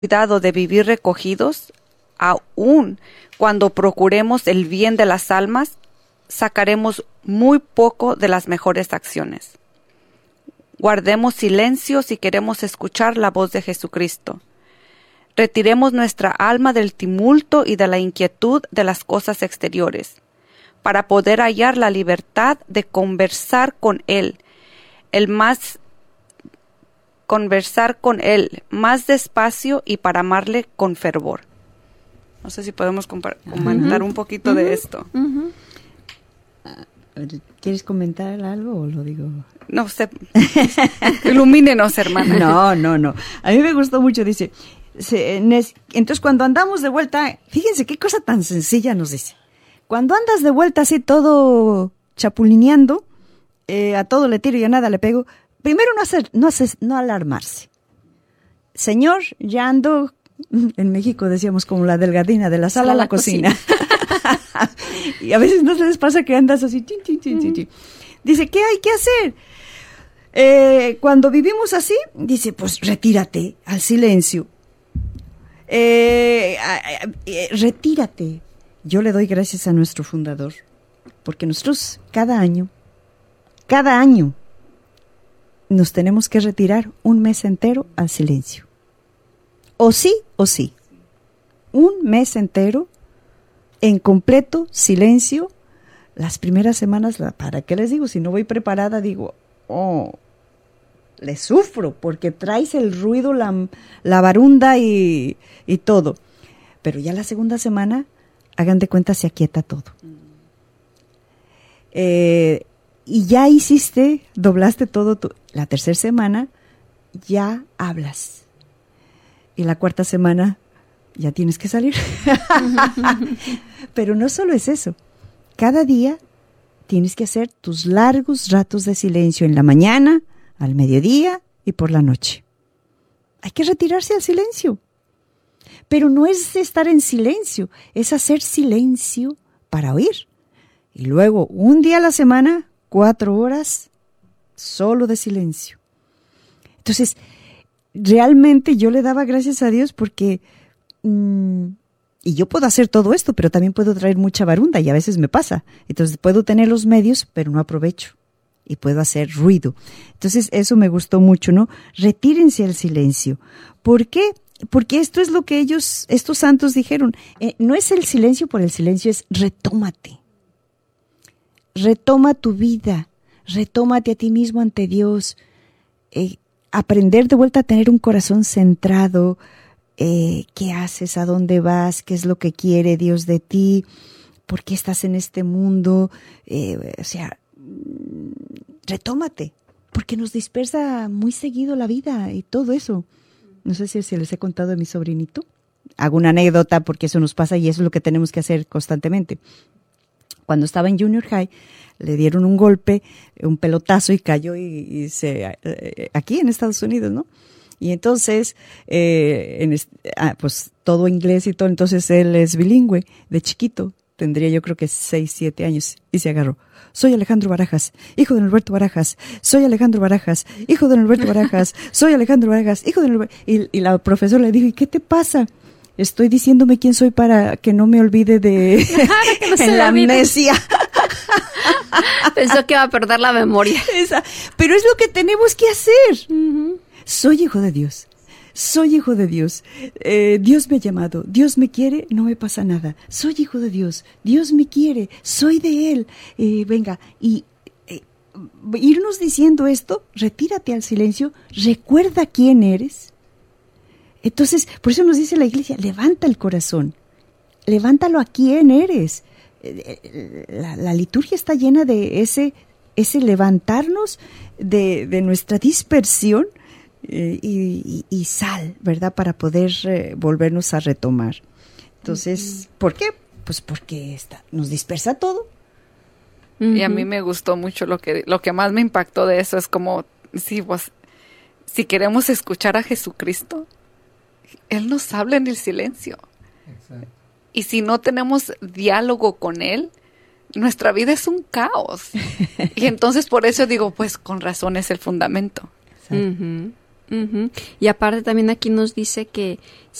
cuidado de vivir recogidos, aun cuando procuremos el bien de las almas, sacaremos muy poco de las mejores acciones. Guardemos silencio si queremos escuchar la voz de Jesucristo. Retiremos nuestra alma del tumulto y de la inquietud de las cosas exteriores, para poder hallar la libertad de conversar con Él más despacio y para amarle con fervor. No sé si podemos comentar un poquito de esto. ¿Quieres comentar algo o lo digo? No sé. Ilumínenos, hermana. No. A mí me gustó mucho, dice. Entonces, cuando andamos de vuelta, fíjense qué cosa tan sencilla nos dice. Cuando andas de vuelta así todo chapulineando, a todo le tiro y a nada le pego, primero no alarmarse. Señor, ya ando, en México decíamos como la delgadina, de la sala a la cocina. Y a veces no se les pasa que andas así. Dice, ¿qué hay que hacer? Cuando vivimos así, dice, pues retírate al silencio. Retírate. Yo le doy gracias a nuestro fundador, porque nosotros cada año, nos tenemos que retirar un mes entero al silencio. O sí. Un mes entero en completo silencio. Las primeras semanas, ¿para qué les digo? Si no voy preparada, digo, le sufro, porque traes el ruido, la barunda y todo. Pero ya la segunda semana, hagan de cuenta, se aquieta todo. Y ya doblaste todo. La tercera semana, ya hablas. Y la cuarta semana, ya tienes que salir. Pero no solo es eso. Cada día tienes que hacer tus largos ratos de silencio en la mañana, al mediodía y por la noche. Hay que retirarse al silencio. Pero no es estar en silencio, es hacer silencio para oír. Y luego, un día a la semana, 4 horas solo de silencio. Entonces, realmente yo le daba gracias a Dios porque... y yo puedo hacer todo esto, pero también puedo traer mucha barunda y a veces me pasa. Entonces puedo tener los medios, pero no aprovecho. Y puedo hacer ruido. Entonces eso me gustó mucho, ¿no? Retírense al silencio. ¿Por qué? Porque esto es lo que estos santos dijeron. No es el silencio por el silencio, es retómate. Retoma tu vida. Retómate a ti mismo ante Dios. Aprender de vuelta a tener un corazón centrado. ¿Qué haces? ¿A dónde vas? ¿Qué es lo que quiere Dios de ti? ¿Por qué estás en este mundo? Retómate, porque nos dispersa muy seguido la vida y todo eso. No sé si les he contado de mi sobrinito. Hago una anécdota porque eso nos pasa y eso es lo que tenemos que hacer constantemente. Cuando estaba en Junior High, le dieron un golpe, un pelotazo y cayó aquí en Estados Unidos, ¿no? Y entonces, pues todo inglés y todo, entonces él es bilingüe, de chiquito, tendría yo creo que 6, 7 años, y se agarró. Soy Alejandro Barajas, hijo de Alberto Barajas, soy Alejandro Barajas, hijo de Alberto Barajas, soy Alejandro Barajas, hijo de Alberto. Y la profesora le dijo, ¿y qué te pasa? Estoy diciéndome quién soy para que no me olvide de en la amnesia. Pensó que iba a perder la memoria. Pero es lo que tenemos que hacer. Uh-huh. Soy hijo de Dios. Soy hijo de Dios. Dios me ha llamado. Dios me quiere, no me pasa nada. Soy hijo de Dios. Dios me quiere. Soy de Él. Venga, y irnos diciendo esto, retírate al silencio, recuerda quién eres. Entonces, por eso nos dice la iglesia, levanta el corazón. Levántalo a quién eres. La liturgia está llena de ese levantarnos de nuestra dispersión y sal, ¿verdad? Para poder volvernos a retomar. Entonces, ¿por qué? Pues porque nos dispersa todo. Y a mí me gustó mucho lo que más me impactó de eso es como, si queremos escuchar a Jesucristo, Él nos habla en el silencio. Exacto. Y si no tenemos diálogo con Él, nuestra vida es un caos. Y entonces por eso digo, pues con razón es el fundamento. Uh-huh. Ujú. Y aparte también aquí nos dice que